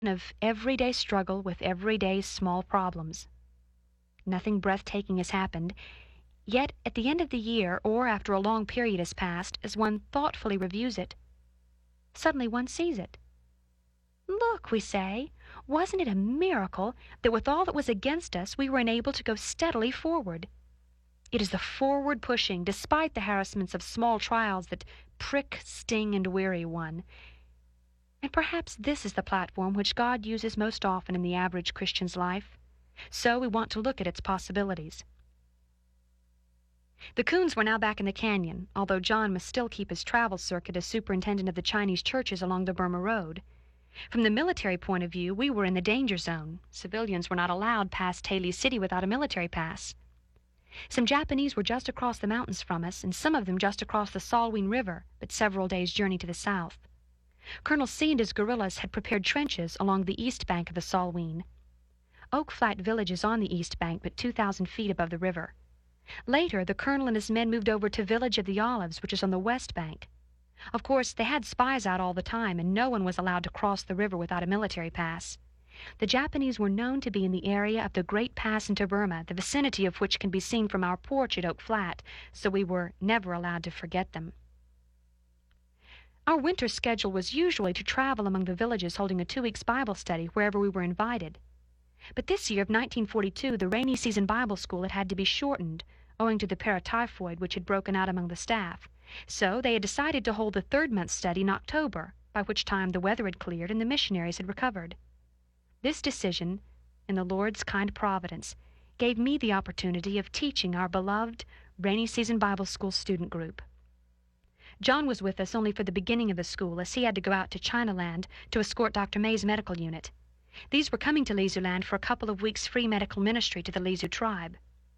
of everyday struggle with everyday small problems. Nothing breathtaking has happened, yet at the end of the year, or after a long period has passed, as one thoughtfully reviews it, suddenly one sees it. Look, we say, wasn't it a miracle that with all that was against us we were enabled to go steadily forward? It is the forward pushing, despite the harassments of small trials, that prick, sting, and weary one. And perhaps this is the platform which God uses most often in the average Christian's life. So we want to look at its possibilities. The Coons were now back in the canyon, although John must still keep his travel circuit as superintendent of the Chinese churches along the Burma Road. From the military point of view, we were in the danger zone. Civilians were not allowed past Haley City without a military pass. Some Japanese were just across the mountains from us, and some of them just across the Salween River, but several days' journey to the south. Colonel C and his guerrillas had prepared trenches along the east bank of the Salween. Oak Flat village is on the east bank, but 2,000 feet above the river. Later, the colonel and his men moved over to Village of the Olives, which is on the west bank. Of course, they had spies out all the time, and no one was allowed to cross the river without a military pass. The Japanese were known to be in the area of the Great Pass into Burma, the vicinity of which can be seen from our porch at Oak Flat, so we were never allowed to forget them. Our winter schedule was usually to travel among the villages holding a 2 weeks Bible study wherever we were invited. But this year of 1942, the rainy season Bible school had to be shortened, owing to the paratyphoid which had broken out among the staff. So they had decided to hold the 3rd-month study in October, by which time the weather had cleared and the missionaries had recovered. This decision, in the Lord's kind providence, gave me the opportunity of teaching our beloved rainy season Bible school student group. John was with us only for the beginning of the school, as he had to go out to Chinaland to escort Dr. May's medical unit. These were coming to Lizuland for a couple of weeks' free medical ministry to the Lizu tribe.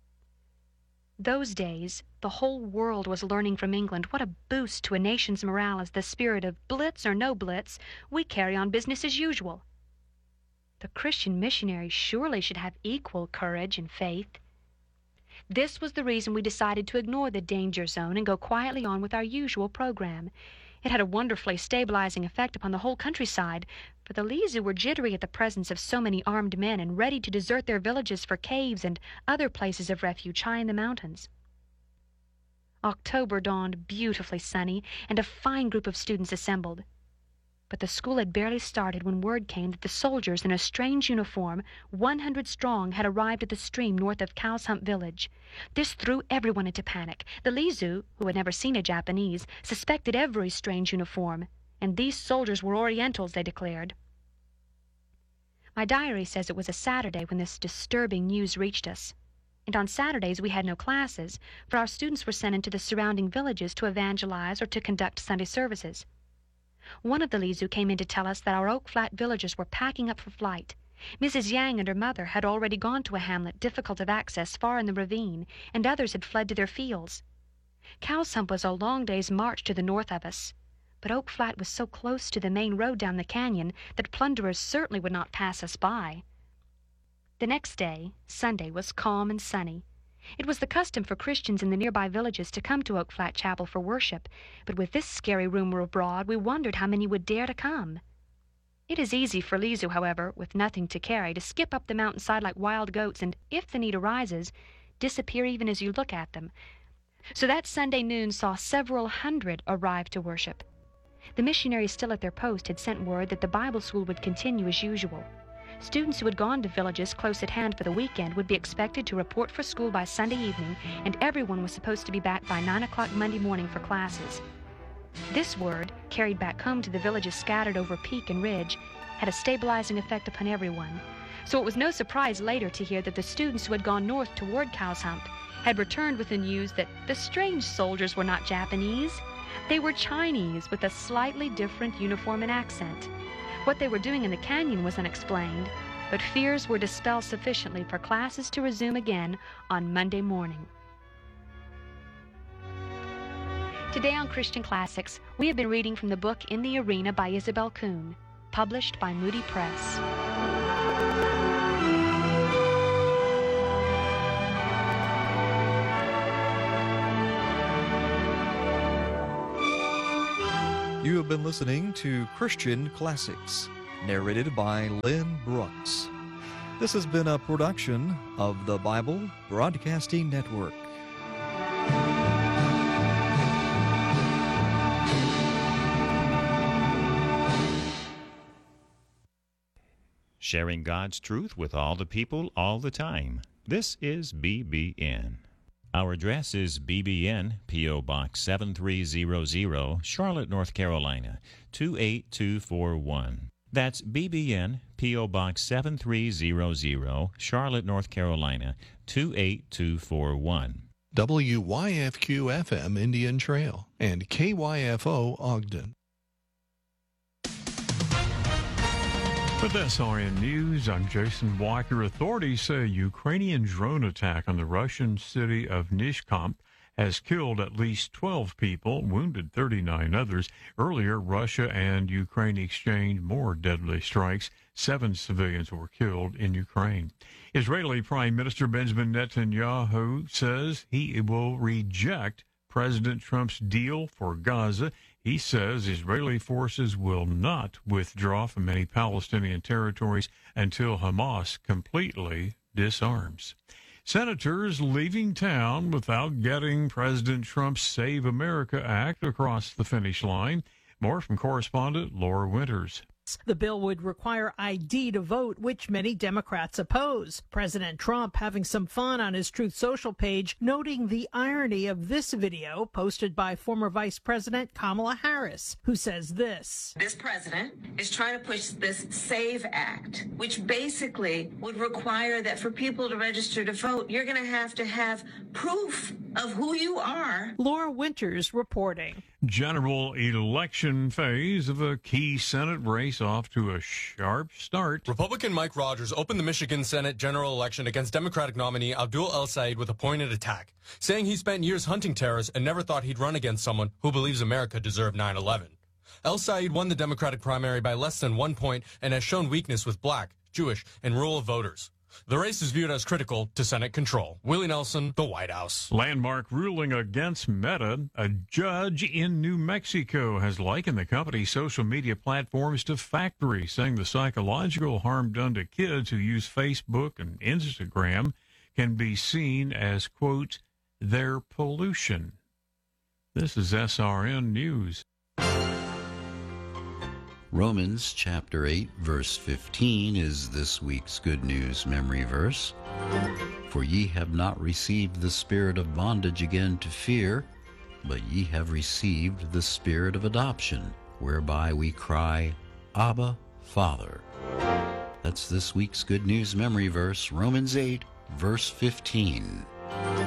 Those days, the whole world was learning from England what a boost to a nation's morale is the spirit of blitz or no blitz, we carry on business as usual. The Christian missionaries surely should have equal courage and faith. This was the reason we decided to ignore the danger zone and go quietly on with our usual program. It had a wonderfully stabilizing effect upon the whole countryside, for the Lizu were jittery at the presence of so many armed men and ready to desert their villages for caves and other places of refuge high in the mountains. October dawned beautifully sunny, and a fine group of students assembled. But the school had barely started when word came that the soldiers in a strange uniform, 100 strong, had arrived at the stream north of Cow's Hump village. This threw everyone into panic. The Lizu, who had never seen a Japanese, suspected every strange uniform, and these soldiers were Orientals, they declared. My diary says it was a Saturday when this disturbing news reached us. And on Saturdays we had no classes, for our students were sent into the surrounding villages to evangelize or to conduct Sunday services. One of the Lizu came in to tell us that our Oak Flat villagers were packing up for flight. Mrs. Yang and her mother had already gone to a hamlet difficult of access far in the ravine, and others had fled to their fields. Cow's Hump was a long day's march to the north of us, but Oak Flat was so close to the main road down the canyon that plunderers certainly would not pass us by. The next day, Sunday, was calm and sunny. It was the custom for Christians in the nearby villages to come to Oak Flat Chapel for worship, but with this scary rumor abroad, we wondered how many would dare to come. It is easy for Lizu, however, with nothing to carry, to skip up the mountainside like wild goats and, if the need arises, disappear even as you look at them. So that Sunday noon saw several hundred arrive to worship. The missionaries still at their post had sent word that the Bible school would continue as usual. Students who had gone to villages close at hand for the weekend would be expected to report for school by Sunday evening, and everyone was supposed to be back by 9 o'clock Monday morning for classes. This word, carried back home to the villages scattered over peak and ridge, had a stabilizing effect upon everyone. So it was no surprise later to hear that the students who had gone north toward Cow's Hump had returned with the news that the strange soldiers were not Japanese. They were Chinese with a slightly different uniform and accent. What they were doing in the canyon was unexplained, but fears were dispelled sufficiently for classes to resume again on Monday morning. Today on Christian Classics, we have been reading from the book In the Arena by Isabel Kuhn, published by Moody Press. You have been listening to Christian Classics. narrated by Lynn Brooks. This has been a production of the Bible Broadcasting Network. Sharing God's truth with all the people all the time. This is BBN. Our address is BBN, P.O. Box 7300, Charlotte, North Carolina, 28241. That's BBN, P.O. Box 7300, Charlotte, North Carolina, 28241. WYFQ-FM Indian Trail and KYFO Ogden. With SRN News, I'm Jason Walker. Authorities say a Ukrainian drone attack on the Russian city of Nizhkomp has killed at least 12 people, wounded 39 others. Earlier, Russia and Ukraine exchanged more deadly strikes. 7 civilians were killed in Ukraine. Israeli Prime Minister Benjamin Netanyahu says he will reject President Trump's deal for Gaza. He says Israeli forces will not withdraw from any Palestinian territories until Hamas completely disarms. Senators leaving town without getting President Trump's Save America Act across the finish line. More from correspondent Laura Winters. The bill would require ID to vote, which many Democrats oppose. President Trump having some fun on his Truth Social page, noting the irony of this video posted by former Vice President Kamala Harris, who says this. This president is trying to push this SAVE Act, which basically would require that for people to register to vote, you're going to have proof of who you are. Laura Winters reporting. General election phase of a key Senate race off to a sharp start. Republican Mike Rogers opened the Michigan Senate general election against Democratic nominee Abdul El-Sayed with a pointed attack, saying he spent years hunting terrorists and never thought he'd run against someone who believes America deserved 9/11. El-Sayed won the Democratic primary by less than 1 point and has shown weakness with black, Jewish, and rural voters. The race is viewed as critical to Senate control. Willie Nelson, the White House. Landmark ruling against Meta. A judge in New Mexico has likened the company's social media platforms to factories, saying the psychological harm done to kids who use Facebook and Instagram can be seen as, quote, their pollution. This is SRN News. Romans chapter 8, verse 15 is this week's Good News memory verse. For ye have not received the spirit of bondage again to fear, but ye have received the spirit of adoption, whereby we cry, Abba, Father. That's this week's Good News memory verse, Romans 8, verse 15.